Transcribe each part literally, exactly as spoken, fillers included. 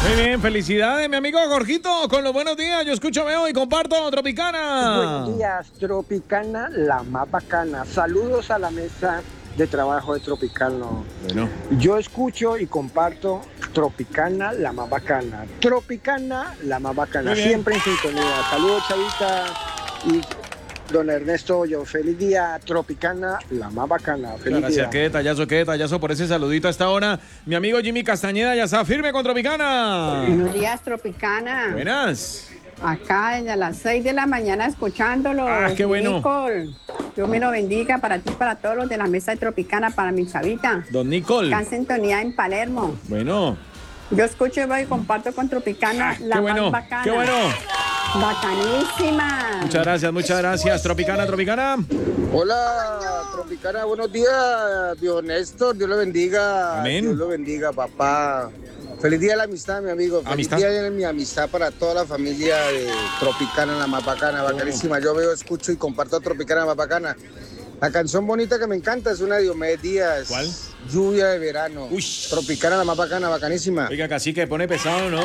Muy bien, felicidades, mi amigo Jorgito, con los buenos días. Yo escucho, veo y comparto Tropicana. Buenos días, Tropicana, la más bacana. Saludos a la mesa de trabajo de Tropicano. Bueno. Yo escucho y comparto Tropicana, la más bacana. Tropicana, la más bacana. Siempre en sintonía. Saludos, Chavita y don Ernesto Hoyo. Feliz día, Tropicana, la más bacana. Feliz Gracias, día. qué detallazo, qué detallazo por ese saludito a esta hora. Mi amigo Jimmy Castañeda ya está firme con Tropicana. Buenos días, Tropicana. Buenas. Acá desde las seis de la mañana escuchándolo. Ah, qué bueno. Nicole, Dios me lo bendiga para ti, para todos los de la mesa de Tropicana, para mi chavita. Don Nicole. Acá en sintonía en Palermo. Bueno. Yo escucho y voy y comparto con Tropicana, Ah, la qué bueno, más bacana. qué bueno. Bacanísima. Muchas gracias, muchas gracias. Tropicana, Tropicana. Hola, Tropicana, buenos días, Dios Néstor, Dios lo bendiga. Amén. Dios lo bendiga, papá. Feliz día de la amistad, mi amigo. Feliz Amistad. día de mi amistad para toda la familia de Tropicana, la más bacana, bacanísima. Yo veo, escucho y comparto a Tropicana, la más bacana. La canción bonita que me encanta es una de Diomedes Díaz. ¿Cuál? Lluvia de verano. Uy. Tropicana, la más bacana, bacanísima. Oiga, cacique, pone pesado, ¿no?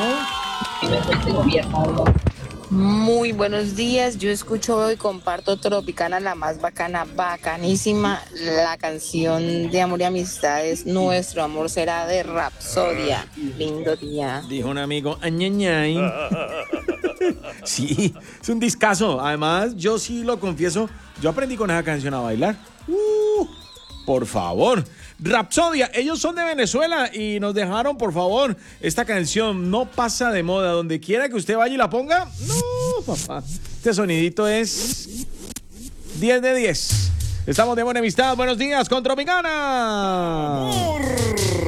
Muy buenos días, yo escucho y comparto Tropicana, la más bacana, bacanísima. La canción de amor y amistad es Nuestro amor será de Rapsodia. Lindo día. Dijo un amigo, añañay. Sí, es un discazo. Además, yo sí lo confieso, yo aprendí con esa canción a bailar. Uh, por favor. Rapsodia, ellos son de Venezuela y nos dejaron, por favor, esta canción no pasa de moda. Donde quiera que usted vaya y la ponga, no, papá. Este sonidito es diez de diez. Estamos de buena amistad. Buenos días con Tropicana.